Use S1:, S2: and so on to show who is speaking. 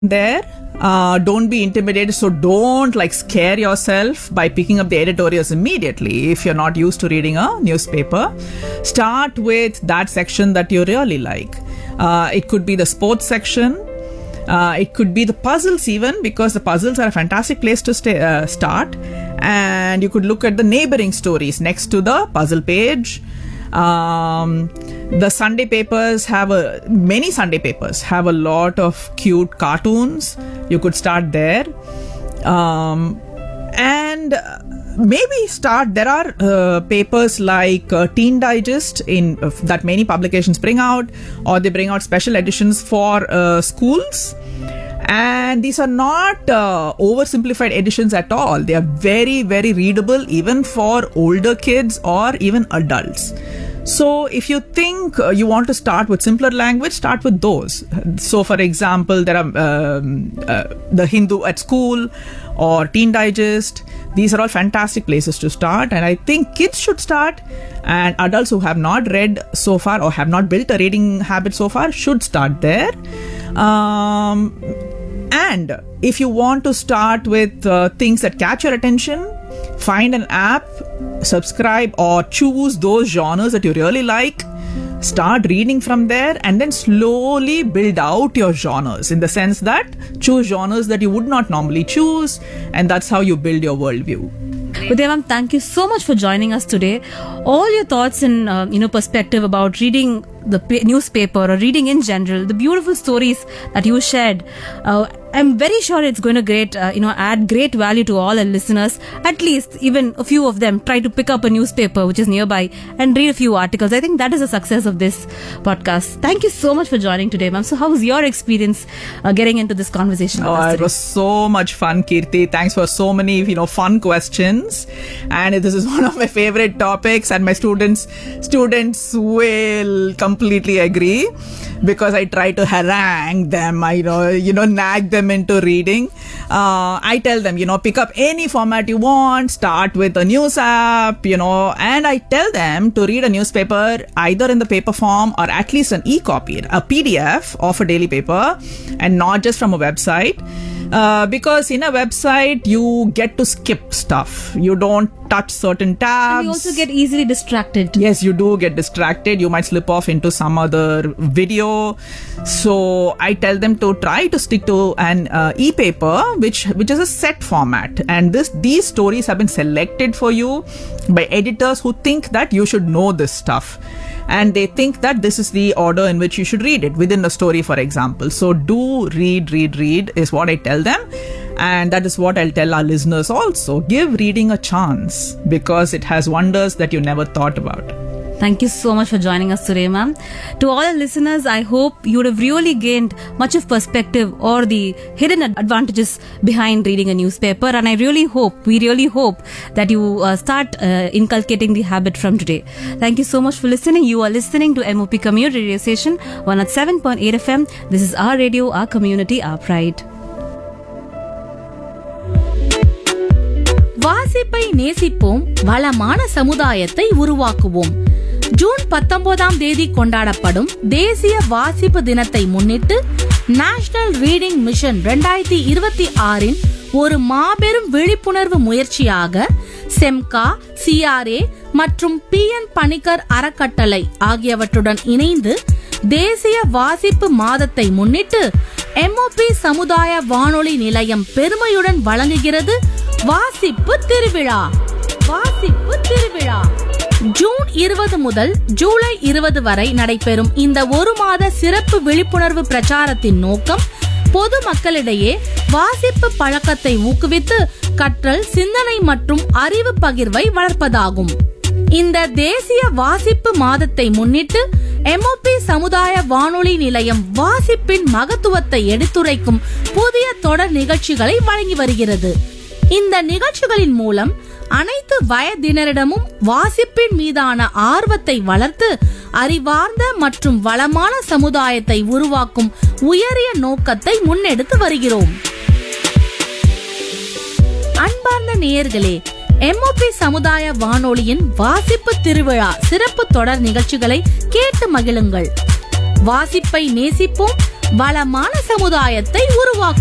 S1: there. Don't be intimidated, so don't scare yourself by picking up the editorials immediately if you're not used to reading a newspaper. Start with that section that you really like. It could be the sports section. It could be the puzzles even, because the puzzles are a fantastic place to start. And you could look at the neighboring stories next to the puzzle page. The Sunday papers many Sunday papers have a lot of cute cartoons. You could start there. And maybe there are papers like Teen Digest that many publications bring out, or they bring out special editions for schools. And these are not oversimplified editions at all. They are very, very readable even for older kids or even adults. So if you think you want to start with simpler language, start with those. So for example, there are the Hindu at school or Teen Digest. These are all fantastic places to start, and I think kids should start, and adults who have not read so far or have not built a reading habit so far should start there. And if you want to start with things that catch your attention, find an app, subscribe, or choose those genres that you really like. Start reading from there and then slowly build out your genres, in the sense that choose genres that you would not normally choose, and that's how you build your worldview.
S2: Udaya ma'am, thank you so much for joining us today. All your thoughts and perspective about reading the newspaper or reading in general, the beautiful stories that you shared, I'm very sure it's going to add great value to all our listeners. At least even a few of them try to pick up a newspaper which is nearby and read a few articles. I think that is the success of this podcast. Thank you so much for joining today, ma'am. So how was your experience getting into this conversation?
S1: It was so much fun, Kirti. Thanks for so many fun questions. And this is one of my favorite topics, and my students will completely agree, because I try to harangue them, nag them into reading. I tell them, pick up any format you want, start with a news app, and I tell them to read a newspaper either in the paper form or at least an e-copy, a PDF of a daily paper, and not just from a website. Because in a website, you get to skip stuff. You don't touch certain tabs.
S2: And you also get easily distracted.
S1: Yes, you do get distracted. You might slip off into some other video. So I tell them to try to stick to an e-paper, which is a set format. And these stories have been selected for you by editors who think that you should know this stuff. And they think that this is the order in which you should read it within the story, for example. So do read is what I tell them. And that is what I'll tell our listeners also. Give reading a chance, because it has wonders that you never thought about.
S2: Thank you so much for joining us today, ma'am. To all our listeners, I hope you would have really gained much of perspective or the hidden advantages behind reading a newspaper. And we really hope that you start inculcating the habit from today. Thank you so much for listening. You are listening to MOP Community Radio Station 107.8 FM. This is our radio, our community, our pride.
S3: வாசிப்பை நேசிப்போம், வளமான சமுதாயத்தை உருவாக்குவோம். June 19ஆம் தேதி கொண்டாடப்படும் தேசிய வாசிப்பு தினத்தை முன்னிட்டு நேஷனல் ரீடிங் மிஷன் 2026 ஒரு மாபெரும் விழிப்புணர்வு முயற்சியாக செம்கா, CRA மற்றும் PN பணிக்கர் அறக்கட்டளை ஆகியவற்றுடன் இணைந்து தேசிய வாசிப்பு மாதத்தை முன்னிட்டு MOP சமுதாய வானொலி நிலையம் பெருமையுடன் வழங்குகிறது வாசிப்பு திருவிழா. ஜூன் 20 முதல் ஜூலை 20 வரை நடைபெறும் இந்த ஒரு மாத சிறப்பு விழிப்புணர்வு பிரச்சாரத்தின் நோக்கம் பொது மக்களிடையே வாசிப்பு பழக்கத்தை ஊக்குவித்து கற்றல், சிந்தனை மற்றும் அறிவு பகிர்வை வளர்ப்பதாகும். இந்த தேசிய வாசிப்பு மாதத்தை முன்னிட்டு MOP சமுதாய வானொலி நிலையம் வாசிப்பின் மகத்துவத்தை எடுத்துரைக்கும் புதிய தொடர் நிகழ்ச்சிகளை வழங்கி வருகிறது. இந்த நிகழ்ச்சிகளின் மூலம் அனைத்து வயதினரிடமும் வாசிப்பின் மீதான ஆர்வத்தை வளர்த்து அறிவார்ந்த மற்றும் வளமான சமுதாயத்தை உருவாக்கும் உயரிய நோக்கத்தை முன்னெடுத்து வருகிறோம். அன்பார்ந்த நேயர்களே, MOP சமுதாய வானொலியின் வாசிப்பு திருவிழா சிறப்பு தொடர் நிகழ்ச்சிகளை கேட்டு மகிழுங்கள். வாசிப்பை நேசிப்போம், வளமான சமுதாயத்தை உருவாக்கும்.